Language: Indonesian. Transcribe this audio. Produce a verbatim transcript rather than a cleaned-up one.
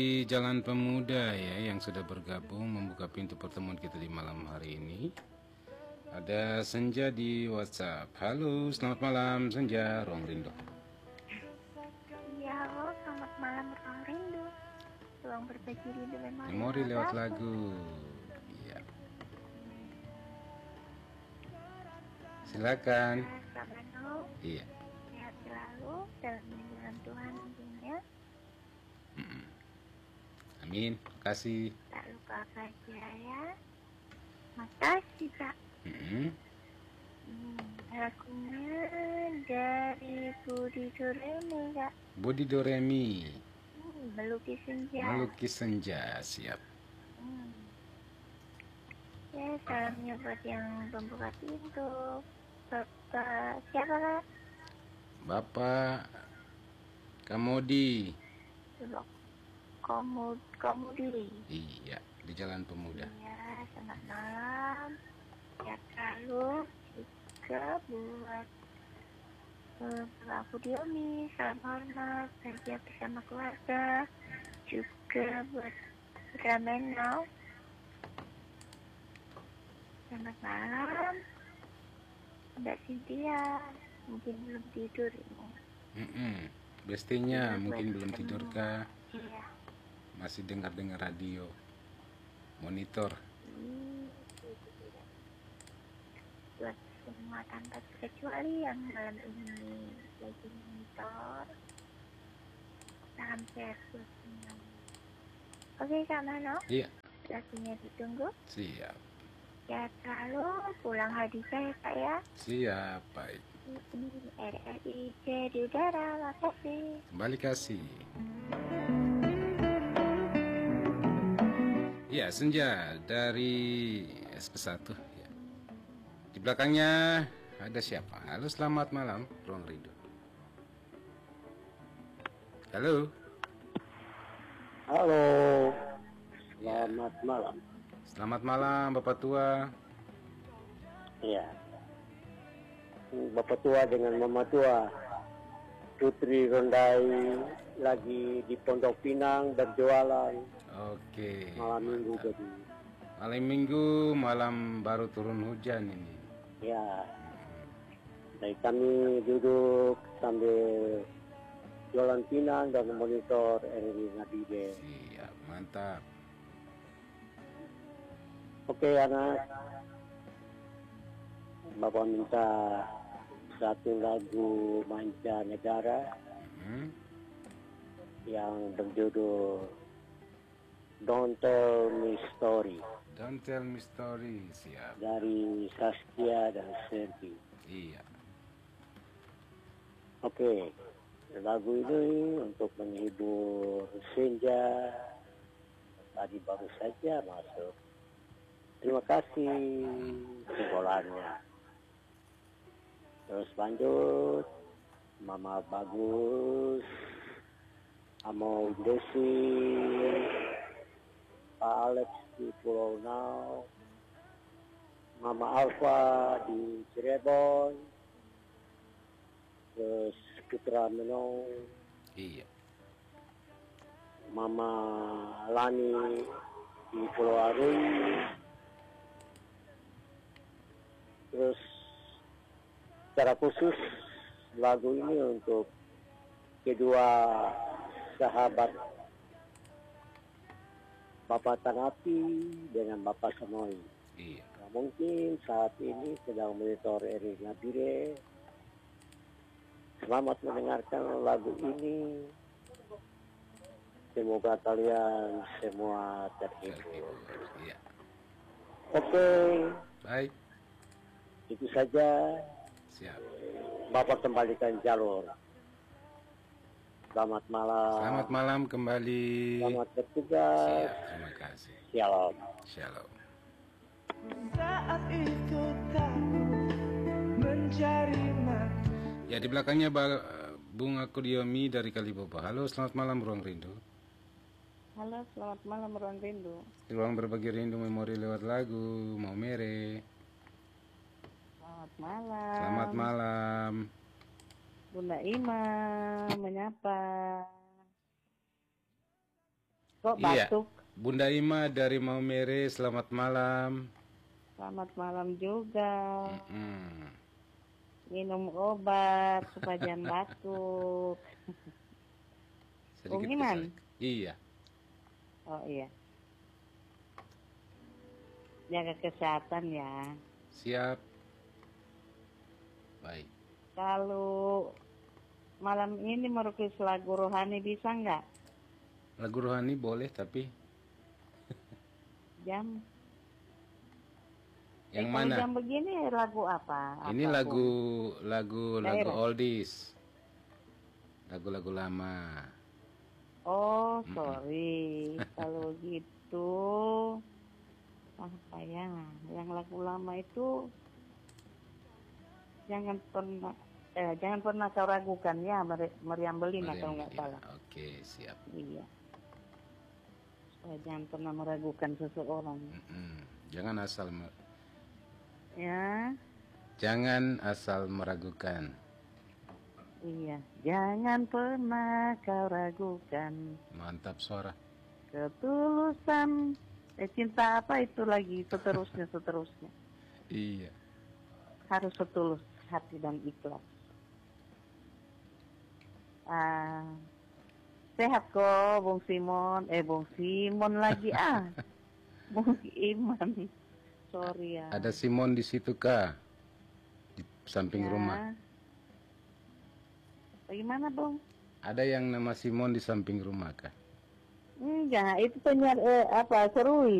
Di Jalan Pemuda ya yang sudah bergabung membuka pintu pertemuan kita di malam hari ini. Ada Senja di WhatsApp. Halo, selamat malam Senja, Ruang Rindu. Iya, halo, selamat malam Ruang Rindu. Ruang berbagi rindu memori. Memori lewat lagu. Iya. Silakan. Selamat malam. Iya. Sehat selalu dalam lindungan Tuhan tentunya. Mm-mm. Amin, kasih. Tak lupa bahagia ya. Makasih Kak. Mm-hmm. Hmm, lagunya dari Budi Doremi Kak. Budi Doremi. Hmm, melukis senja. Melukis senja, siap. Hmm. Ya, salamnya buat yang pembuka pintu. Bapak siapa Kak? Bapak Kamodi. Bapak Komud Komudi. Iya, di Jalan Pemuda. Iya, selamat malam. Ya selalu juga buat uh, aku Diomi, salam hormat, bahagia bersama keluarga. Juga buat Ramenau. Selamat malam. Mbak Cynthia, mungkin belum tidur ini. Mm-mm. Bestinya Ya, mungkin buat belum semua. tidur kah? Iya. Masih dengar-dengar radio, monitor. Hmm, itu tidak. Buat semua tanpa terkecuali yang malam ini lagi monitor, salam sehat buat semua. Oke Kak Mano, Iya, lagunya ditunggu. siap. Ya selalu pulang Hadijah ya Kak ya. Siap, baik. Ini R R I J di udara, makasih. Kembali kasih. Iya, Senja dari S P satu ya. Di belakangnya ada siapa? Halo, selamat malam, Ruang Rindu. Halo. Halo, Ya. selamat malam. Selamat malam, Bapak Tua. Iya, Bapak tua dengan Mama tua, Putri Rondai lagi di Pondok Pinang berjualan Oke. malam minggu mantap. jadi. Malam minggu, malam baru turun hujan ini. Ya, baik kami duduk sambil jualan pinang dan monitor R R I Nabide. Siap, mantap. Oke anak, Bapak minta satu lagu mancanegara Hmm. yang berjudul Don't Tell Me Story Don't tell me story, siap. dari Saskia dan Sergi. Iya. Oke, lagu ini untuk menghibur senja. Tadi baru saja masuk. Terima kasih sekolahnya. Terus lanjut, Mama Bagus, Amo Desi, Pak Alex di Pulau Nau, Mama Alfa di Cirebon, terus Putra Menong, Iya. Mama Lani di Pulau Arun, terus secara khusus lagu ini untuk kedua sahabat Bapak Tanapi dengan Bapak Sanoi. Iya. Nah, mungkin saat ini sedang monitor R R I Nabire. Selamat mendengarkan lagu ini. Semoga kalian semua terhibur. Iya. Oke, Baik. itu saja. Siap. Bapak kembalikan jalur. Selamat malam. Selamat malam kembali. Selamat bertugas. Siap, terima kasih. Shalom. Shalom. Saat itu tahu mencari makna. Ya, di belakangnya Ba- Bung Akudiomi dari Kalibobo. Halo, selamat malam Ruang Rindu. Halo, selamat malam Ruang Rindu. Di ruang berbagi rindu memori lewat lagu Mau Mere. Selamat malam. Selamat malam. Bunda Ima menyapa. Kok Iya. batuk? Bunda Ima dari Maumere, selamat malam. Selamat malam juga. Mm-mm. Minum obat supaya jangan batuk. Sedikit Bung Iman? keselak. Iya. Oh iya. Jaga kesehatan ya. Siap. Baik. Kalau malam ini merukis lagu rohani bisa nggak? Lagu rohani boleh, tapi Jam? yang Eh, kalau mana? jam begini lagu apa? Ini Apa, lagu Bung? lagu lagu Daerah. oldies. Lagu-lagu lama. Oh, sorry. Kalau gitu, apa ya? Yang lagu lama itu jangan pernah, eh, jangan pernah kau ragukan ya, Meri- Meriam Belina kalau nggak Meriam salah. Belina. Oke, siap. Iya. Supaya jangan pernah meragukan seseorang. Mm-mm. Jangan asal mer- Ya, jangan asal meragukan. iya. Jangan pernah kau ragukan Mantap suara. ketulusan. Eh, cinta apa itu lagi? Seterusnya, seterusnya. Iya. Harus setulus hati dan ikhlas. Ah, sehat kok, Bung Simon. Eh, Bung Simon lagi ah. Bung Iman. Sorry ya. Ada Simon di situ kah? Di samping Ya. rumah. Bagaimana, Bung? Ada yang nama Simon di samping rumah kah? Enggak, itu penyiar eh, apa, Serui.